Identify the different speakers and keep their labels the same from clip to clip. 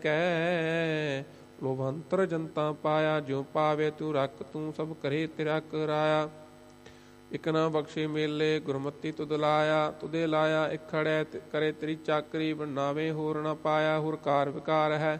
Speaker 1: ਕੈ ਲੋਭੰਤਰ ਜਨਤਾ ਪਾਇਆ, ਜਿਉ ਪਾਵੇ ਤੂੰ ਰੱਖ, ਤੂੰ ਸਭ ਕਰੇ ਤੇਰਾ ਕਰਾਇਆ। ਇਕ ਨਾ ਬਖਸ਼ੇ ਮੇਲੇ, ਗੁਰਮਤੀ ਤੁਧ ਲਾਇਆ, ਤੁਦੇ ਲਾਇਆ ਇਕ ਖੜੈ ਕਰੇ ਤੇਰੀ ਚਾਕਰੀ, ਬਣਾਵੇ ਹੋਰ ਨਾ ਪਾਇਆ, ਹੋਰ ਕਾਰ ਵਿਕਾਰ ਹੈ।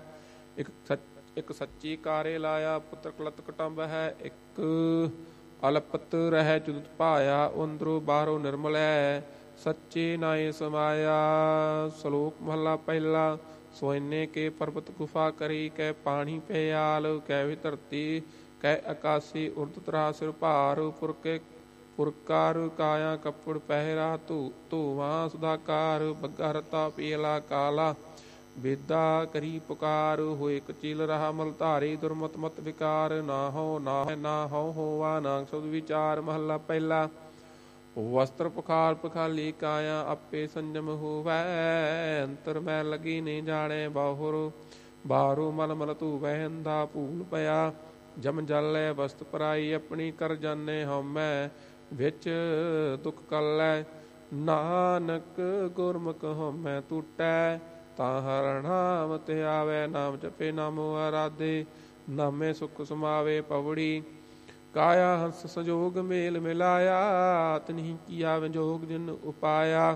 Speaker 1: ਇੱਕ ਸੱਚੀ ਕਾਰੇ ਲਾਇਆ, ਪੁੱਤਰ ਕਲਤ ਕਟੰਬ ਹੈ, ਇੱਕ ਅਲਪਤ ਰਹਿ ਜੁਦਤ ਭਾਇਆ, ਅੰਦਰੋਂ ਬਾਹਰੋਂ ਨਿਰਮਲ ਹੈ, ਸੱਚੇ ਨਾਏ ਸਮਾਇਆ। ਸ਼ਲੋਕ ਮਹਲਾ ਪਹਿਲਾ। ਸੋਇਨੇ ਕੇ ਪਰਬਤ ਗੁਫਾ ਕਰੀ, ਕਹਿ ਪਾਣੀ ਪਿਆਲ, ਕਹਿ ਵੀ ਧਰਤੀ, ਕਹਿ ਆਕਾਸੀ ਉਰਦ ਤਰਾ ਸਿਰ ਭਾਰ, ਪੁਰਕਾਰ ਕਾਇਆ ਕੱਪੜ ਪਹਿਰਾ, ਧੂਆਂ ਸੁਧਾਕਾਰ, ਬੱਗਾ ਰਤਾ ਪੀਲਾ ਕਾਲਾ, ਬੇਦਾ ਕਰੀ ਪੁਕਾਰ, ਹੋਏ ਕਚੀਲ ਰਹਾ ਮਲ ਧਾਰੀ, ਦੁਰਮਤ ਮਤ ਵਿਕਾਰ, ਨਾ ਹੋ ਹੋਵਾ ਨਾਨਕ ਸ਼ਬਦ ਵਿਚਾਰ। ਮਹਲਾ ਪਹਿਲਾ। ਵਸਤਰ ਪੁਖਾਲ ਪਖਾਲੀ ਕਾਇਆ, ਆਪੇ ਸੰਜਮ ਹੋਵੈ, ਅੰਤਰ ਮੈਂ ਲਗੀ ਨਹੀਂ ਜਾਣੇ, ਬਾਹਰੋਂ ਮਲ ਮਲ ਧੂਵੈ, ਅੰਧਾ ਭੂਲ ਪਿਆ, ਜਮ ਜਲੈ ਵਸਤ ਪਰਾਈ, ਆਪਣੀ ਕਰ ਜਾਣੇ ਹਉਮੈ, ਵਿੱਚ ਦੁਖ ਕੱਲੈ, ਨਾਨਕ ਗੁਰਮੁਖ ਹਉਮੈ ਟੂਟੈ, ਤਾਂ ਹਰਿ ਨਾਮ ਤੇ ਆਵੈ, ਨਾਮ ਜਪੇ ਨਾਮੋ ਆਰਾਧੇ, ਨਾਮੇ ਸੁਖ ਸਮਾਵੇ ਪਵੜੀ, ਕਾਇਆ ਹੰਸ ਸੰਜੋਗ ਮੇਲ ਮਿਲਾਇਆ, ਤਨਿ ਕੀਆ ਵਿਜੋਗ ਜਿਨ ਉਪਾਇਆ,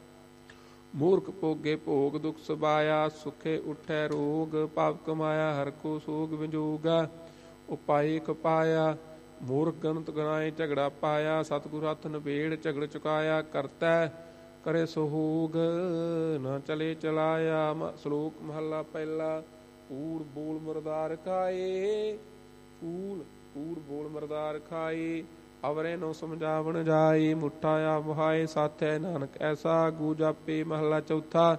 Speaker 1: ਮੂਰਖ ਭੋਗੇ ਭੋਗ ਦੁਖ ਸਬਾਇਆ, ਸੁਖੇ ਉਠੈ ਰੋਗ, ਪਾਪ ਕਮਾਇਆ ਹਰਿ ਕੋ ਸੋਗ, ਵਿਜੋਗਾ ਉਪਾਏ ਕਪਾਇਆ, ਮੂਰਖ ਗਨਤ ਗਨਾਏ ਝਗੜਾ ਪਾਇਆ, ਸਤਿਗੁਰ ਹੱਥ ਨਬੇੜ ਝਗੜ ਚੁਕਾਇਆ, ਕਰਤੈ ਕਰੇ ਸੁਹੋਗ, ਨਾ ਚਲੇ ਚਲਾਇਆ। ਸ਼ਲੋਕ ਮਹਲਾ ਪਹਿਲਾ। ਕੂੜ ਬੋਲ ਮੁਰਦਾਰ ਖਾਏ, ਕੂੜ ਬੋਲ ਮੁਰਦਾਰ ਖਾਏ, ਅਵਰੇ ਨੂੰ ਸਮਝਾਵਣ ਜਾਏ, ਮੁੱਠਾ ਆ ਮੁਹਾਏ ਸਾਥੈ, ਨਾਨਕ ਐਸਾ ਗੂ ਜਾਪੇ। ਮਹਲਾ ਚੌਥਾ।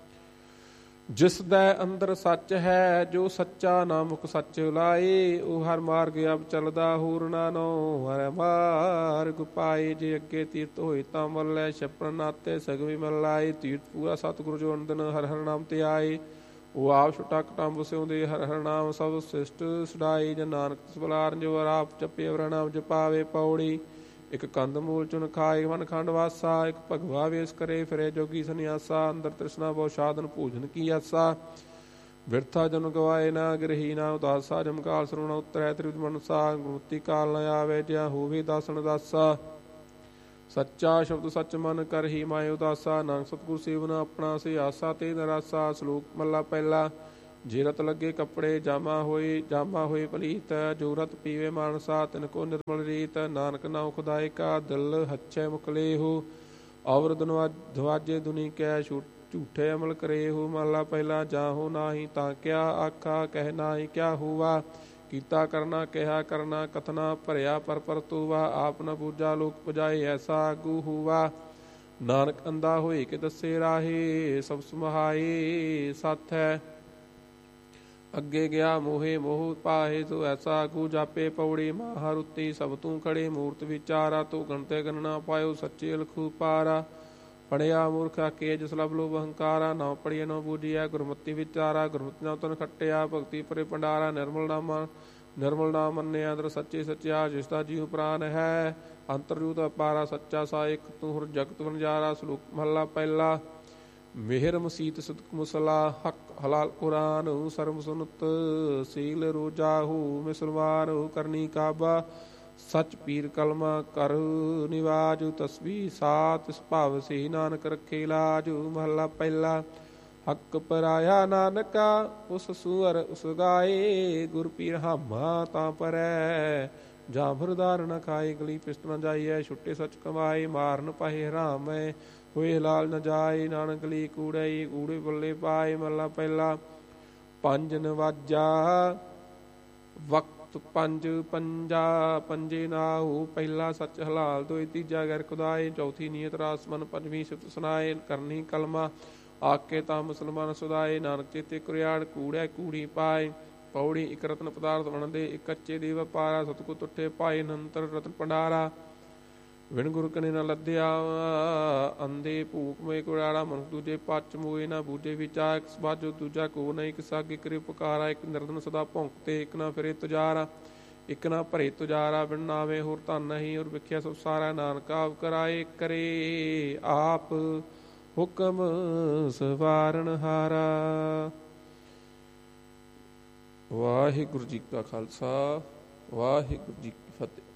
Speaker 1: ਜਿਸ ਦੇ ਅੰਦਰ ਸੱਚ ਹੈ, ਜੋ ਸੱਚਾ ਨਾ ਮੁਖ ਸੱਚ ਲਾਏ, ਉਹ ਹਰ ਮਾਰਗ ਅਬ ਚਲਦਾ, ਹੋਰ ਨਾ ਨੋ ਹਰ ਮਾਰਗ ਪਾਏ, ਜੇ ਅੱਗੇ ਤੀਰਥ ਹੋਏ ਤਾਂ ਮੱਲੇ, ਛਪਣ ਨਾਤੇ ਸਗਵੀ ਮੱਲਾਏ, ਤੀਰਥ ਪੂਰਾ ਸਤਿਗੁਰੂ ਜੋ ਅੰਦਨ ਹਰ ਹਰ ਨਾਮ ਤੇ ਆਏ, ਉਹ ਆਪ ਛੁਟਾ ਕਟੰਬ ਸਿਉਂਦੇ ਹਰ ਹਰ ਨਾਮ, ਸਭ ਸਿਸ਼ਟ ਛੁਡਾਈ, ਜਨ ਨਾਨਕ ਤਿਸ ਬੁਲਾਰਨ, ਜੋ ਆਪ ਜਪੇ ਅਵਰ ਨਾਮ ਜਪਾਵੇ। ਪੌੜੀ। ਇੱਕ ਕੰਦ ਮੂਲ ਚੁਨ ਖਾਏ, ਮਨ ਖੰਡ ਵਾਸਾ, ਇੱਕ ਭਗਵਾ ਵੇਸ ਕਰੇ ਫਿਰੇ, ਜੋਗੀ ਸੰਨਿਆਸਾ, ਅੰਦਰ ਤ੍ਰਿਸ਼ਨਾ ਬਹੁ ਸਾਧਨ ਭੋਜਨ ਕੀ ਆਸਾ, ਬਿਰਥਾ ਜਨ ਗਵਾਏ ਨਾ ਗ੍ਰਹੀ ਨਾ ਉਦਾਸਾ, ਜਮਕਾਲ ਸਰਵਣ ਉਤਰੈ ਤ੍ਰਿਵਿਧ ਮਨਸਾ, ਗੁਰਮੁਕਤੀ ਕਾਲ ਨ ਆਵੇ, ਜਿਆ ਹੋਵੇ ਦਾਸਨ ਦਾਸਾ, ਸੱਚਾ ਸ਼ਬਦ ਸੱਚ ਮਨ ਕਰ ਹੀ ਮਾਏ ਉਦਾਸਾ, ਨਾਨਕ ਸਤਿਗੁਰ ਸੇਵਨ ਆਪਣਾ ਸੇ ਆਸਾ ਤੇ ਨਰਾਸਾ। ਸ਼ਲੋਕ ਮਹਲਾ ਪਹਿਲਾ। ਜੇ ਰਤ ਲੱਗੇ ਕੱਪੜੇ ਜਾਮਾ ਹੋਏ ਪਲੀਤ, ਜੋ ਰਤ ਪੀਵੇ ਮਾਨਸਾ, ਤਿਨ ਕੋ ਨਿਰਮਲ ਰੀਤ, ਨਾਨਕ ਨਾਉ ਖੁਦਾਏ ਕਾ, ਦਿਲ ਹੱਛੈ ਮੁਕਲੇਹੋ, ਔਰ ਦਵਾਜੇ ਦੁਨੀ ਕੈ, ਝੂਠੇ ਅਮਲ ਕਰੇਹੋ। ਮਹਲਾ ਪਹਿਲਾ। ਜਾਹੋ ਨਾਹੀ ਤਾਂ ਕਿਆ ਆਖਾ, ਕਹਿ ਨਾਹੀ ਕਿਆ ਹੋਵਾ, ਕੀਤਾ ਕਰਨਾ ਕਿਹਾ ਕਰਨਾ, ਕਥਨਾ ਭਰਿਆ ਪਰ ਪਰਤੂਵਾ, ਆਪ ਨ ਬੂਝਾ ਲੋਕ ਪੁਜਾਏ, ਐਸਾ ਆਗੂ ਹੋਵਾ, ਨਾਨਕ ਅੰਧਾ ਹੋਏ ਕੇ ਦੱਸੇ ਰਾਹੇ, ਸਭ ਸਮਹਾਏ ਸੱਥ ਹੈ, ਅੱਗੇ ਗਿਆ ਮੋਹੇ ਮੋਹ ਪਾਹੇ, ਤੋ ਐਸਾ ਆਗੂ ਜਾਪੇ। ਪੌੜੀ। ਮਾਹਾ ਰੁੱਤੀ ਸਭ ਤੂੰ ਖੜੇ, ਮੂਰਤ ਵਿਚਾਰਾ, ਤੂੰ ਗਣਤੇ ਗਣਨਾ ਪਾਇਓ, ਸੱਚੇ ਲਖੂ ਪਾਰਾ, ਪੜਿਆ ਮੂਰਖ ਆਖੀਐ ਜਿਸ ਲਭ ਲੋਭ ਅਹੰਕਾਰਾ, ਨਾ ਪੜੀਐ ਨਾ ਬੂਝੀਐ ਗੁਰਮਤੀ ਵਿਚਾਰਾ, ਗੁਰਮਤੀ ਨਾ ਤਨ ਖੱਟਿਆ, ਭਗਤੀ ਪਰੇ ਭੰਡਾਰਾ, ਨਿਰਮਲ ਨਾਮ ਮੰਨਿਆ, ਅੰਦਰ ਸੱਚੇ ਸੱਚਿਆ, ਜਿਸ ਦਾ ਜੀਵ ਪ੍ਰਾਨ ਹੈ, ਅੰਤਰਜੋਤ ਅਪਾਰਾ, ਸੱਚਾ ਸਾਇਕ ਤੂੰ ਹਰ ਜਗਤ ਵਣਜਾਰਾ। ਸ਼ਲੋਕ ਮਹਲਾ ਪਹਿਲਾ। ਮਿਹਰ ਮਸੀਤ ਸਦਕ ਮੁਸਲਾ, ਹਕ ਹਲਾਲ ਕੁਰਾਨ, ਸਰਮ ਸੁਨਤ ਸੀਲ ਰੋਜਾਹੂ, ਮੁਸਲਮਾਨ ਕਰਨੀ ਕਾਬਾ, ਸੱਚ ਪੀਰ ਕਲਮਾ ਕਰ ਨਿਵਾਜ, ਤਸਬੀਹ ਸਾਤ ਭਾਵ ਸੇ, ਨਾਨਕ ਰੱਖੇ ਲਾਜ। ਮਹਲਾ ਪਹਿਲਾ। ਹੱਕ ਪਰਾਇਆ ਨਾਨਕਾ, ਉਸ ਸੂਅਰ ਉਸ ਗਾਏ, ਗੁਰ ਪੀਰ ਹਾਮਾ ਤਾਂ ਪਰੈ, ਜਾਂ ਫਰਦਾਰ ਨ ਖਾਏ, ਗਲੀ ਪਿਸਟ ਨ ਜਾਈਐ, ਛੁੱਟੇ ਸੱਚ ਕਮਾਏ, ਮਾਰਨ ਪਾਹੇ ਹਰਾਮੈ, ਹੋਏ ਹਲਾਲ ਨ ਜਾਏ, ਨਾਨਕ ਲਈ ਕੂੜਈ ਕੂੜੇ ਬੱਲੇ ਪਾਏ। ਮਹਲਾ ਪਹਿਲਾ। ਪੰਜ ਨਵਾਜਾ ਵਕਤ ਪੰਜ ਪੰਜਾ, ਪੰਜੇ ਨਾਹੂ, ਪਹਿਲਾ ਸੱਚ ਹਲਾਲ ਦੋਏ, ਤੀਜਾ ਗੈਰ ਖੁਦਾਏ, ਚੌਥੀ ਨੀਅਤ ਰਾਸਮਨ, ਪੰਜਵੀਂ ਸਿਫਤ ਸੁਨਾਏ, ਕਰਨੀ ਕਲਮਾ ਆਕੇ ਤਾਂ ਮੁਸਲਮਾਨ ਸੁਦਾਏ, ਨਾਨਕ ਚੇਤੇ ਕੁਰਿਆੜ ਕੂੜੈ ਕੂੜੀ ਪਾਏ। ਪੌੜੀ। ਇੱਕ ਰਤਨ ਪਦਾਰਥ ਬਣਦੇ, ਇੱਕ ਕੱਚੇ ਦੀ ਵਪਾਰਾ, ਸਤਿਗੁਰ ਤੁੱਠੇ ਪਾਏ, ਨੰਤਰ ਰਤਨ ਭੰਡਾਰਾ, ਵਿਣ ਗੁਰ ਕਨੇ ਨਾ ਲੱਦਿਆ, ਅੰਦੇ ਭੂਖ ਮੋਏ ਕੁੜਾੜਾ, ਮਨੁੱਖ ਦੂਜੇ ਪੱਚ ਮੋਏ ਨਾ ਬੂਝੇ ਵਿਚਾਰ, ਇੱਕ ਸਬਾਜੋ ਦੂਜਾ ਕੋ ਨਹੀਂ, ਇੱਕ ਸਾਗੇ ਕਰੇ ਪੁਕਾਰਾ, ਇੱਕ ਨਿਰਦਨ ਸਦਾ ਭੌਂਕਤੇ, ਇੱਕ ਨਾ ਫਿਰੇ ਤੁਜਾਰਾ, ਇੱਕ ਨਾ ਭਰੇ ਤੁਜਾਰਾ, ਬਿਨ ਨਾਵੇਂ ਹੋਰ ਧਨ ਨਹੀਂ, ਔਰ ਵਿਖਿਆ ਸਭ ਸਾਰਾ, ਨਾਨਕ ਆਪ ਕਰਾਏ ਕਰੇ ਆਪ, ਹੁਕਮ ਸਵਾਰਨ ਹਾਰਾ। ਵਾਹਿਗੁਰੂ ਜੀ ਕਾ ਖਾਲਸਾ ਵਾਹਿਗੁਰੂ ਜੀ ਕੀ ਫਤਿਹ।